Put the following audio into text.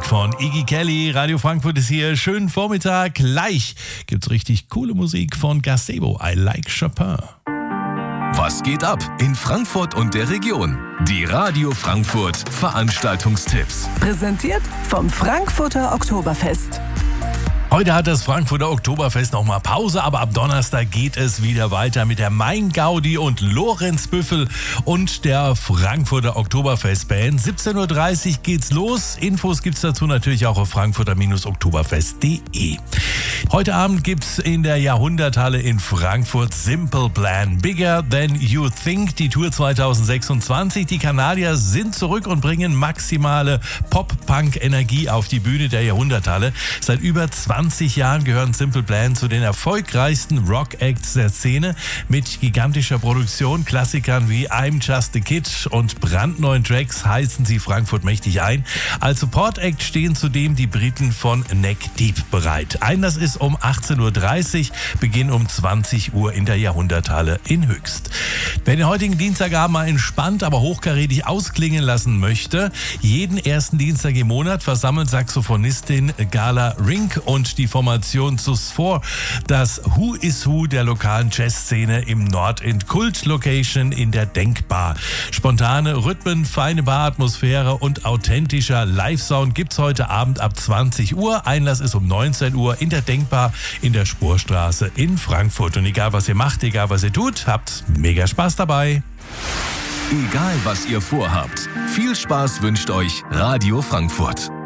Musik von Iggy Kelly. Radio Frankfurt ist hier. Schönen Vormittag. Gleich gibt's richtig coole Musik von Gazebo. I Like Chopin. Was geht ab in Frankfurt und der Region? Die Radio Frankfurt Veranstaltungstipps. Präsentiert vom Frankfurter Oktoberfest. Heute hat das Frankfurter Oktoberfest nochmal Pause, aber ab Donnerstag geht es wieder weiter mit der Main-Gaudi und Lorenz Büffel und der Frankfurter Oktoberfest-Band. 17.30 Uhr geht's los. Infos gibt's dazu natürlich auch auf frankfurter-oktoberfest.de. Heute Abend gibt's in der Jahrhunderthalle in Frankfurt Simple Plan. Bigger Than You Think, die Tour 2026. Die Kanadier sind zurück und bringen maximale Pop-Punk-Energie auf die Bühne der Jahrhunderthalle. Seit über 20 Jahren gehören Simple Plan zu den erfolgreichsten Rock-Acts der Szene. Mit gigantischer Produktion, Klassikern wie I'm Just a Kid und brandneuen Tracks heißen sie Frankfurt mächtig ein. Als Support-Act stehen zudem die Briten von Neck Deep bereit. Einlass ist um 18.30 Uhr, Beginn um 20 Uhr in der Jahrhunderthalle in Höchst. Wer den heutigen Dienstagabend mal entspannt, aber hochkarätig ausklingen lassen möchte, jeden ersten Dienstag im Monat versammelt Saxophonistin Gala Rink und die Formation Sus4 das Who is Who der lokalen Jazzszene im Nordend Kult Location in der Denkbar. Spontane Rhythmen, feine Baratmosphäre und authentischer Live-Sound gibt's heute Abend ab 20 Uhr. Einlass ist um 19 Uhr in der Denkbar in der Spurstraße in Frankfurt. Und egal was ihr macht, egal was ihr tut, habt mega Spaß dabei. Egal was ihr vorhabt, viel Spaß wünscht euch Radio Frankfurt.